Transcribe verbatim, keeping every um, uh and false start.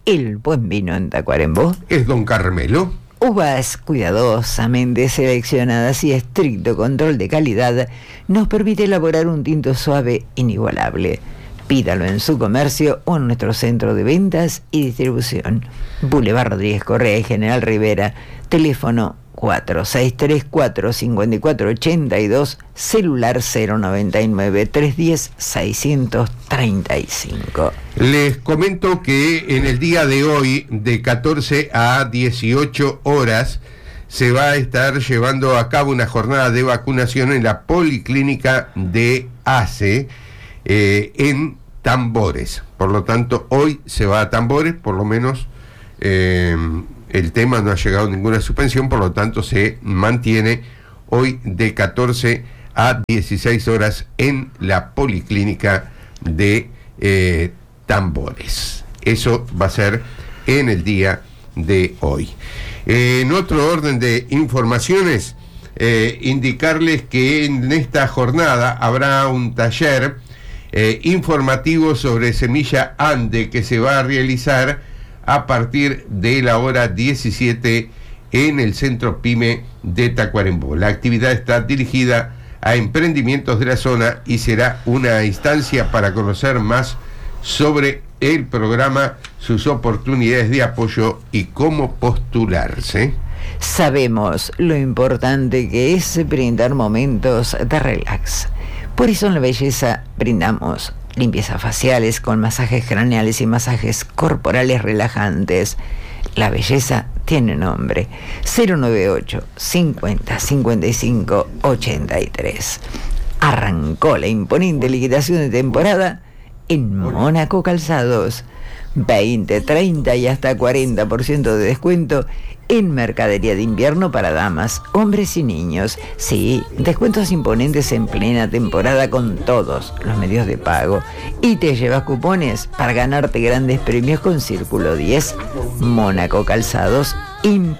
el buen vino en Tacuarembó es Don Carmelo. Uvas cuidadosamente seleccionadas y estricto control de calidad nos permite elaborar un tinto suave inigualable. Pídalo en su comercio o en nuestro centro de ventas y distribución. Boulevard Rodríguez Correa y General Rivera. Teléfono cuatro seis tres cuatro, cinco cuatro ocho dos, celular cero noventa y nueve, trescientos diez, seiscientos treinta y cinco. Les comento que en el día de hoy, de catorce a dieciocho horas, se va a estar llevando a cabo una jornada de vacunación en la Policlínica de ACE, eh, en Tambores. Por lo tanto, hoy se va a Tambores, por lo menos... Eh, el tema no ha llegado a ninguna suspensión, por lo tanto se mantiene hoy de catorce a dieciséis horas en la Policlínica de eh, Tambores. Eso va a ser en el día de hoy. Eh, en otro orden de informaciones, eh, indicarles que en esta jornada habrá un taller eh, informativo sobre semilla Ande que se va a realizar a partir de la hora diecisiete en el Centro PYME de Tacuarembó. La actividad está dirigida a emprendimientos de la zona y será una instancia para conocer más sobre el programa, sus oportunidades de apoyo y cómo postularse. Sabemos lo importante que es brindar momentos de relax. Por eso en La Belleza brindamos limpieza faciales con masajes craneales y masajes corporales relajantes. La Belleza tiene nombre. cero noventa y ocho, cincuenta, cincuenta y cinco, ochenta y tres. Arrancó la imponente liquidación de temporada en Mónaco Calzados. veinte, treinta y hasta cuarenta por ciento de descuento en mercadería de invierno para damas, hombres y niños. Sí, descuentos imponentes en plena temporada con todos los medios de pago. Y te llevas cupones para ganarte grandes premios con Círculo diez. Mónaco Calzados.